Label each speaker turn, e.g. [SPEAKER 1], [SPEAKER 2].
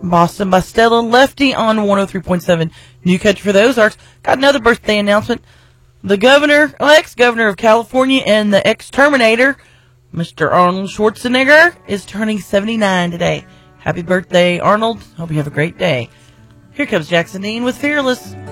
[SPEAKER 1] Boston by Stella Lefty on 103.7 New Country for the Ozarks. Got another birthday announcement. The ex-governor of California and the ex-Terminator, Mr. Arnold Schwarzenegger, is turning 79 today. Happy birthday, Arnold. Hope you have a great day. Here comes Jackson Dean with Fearless.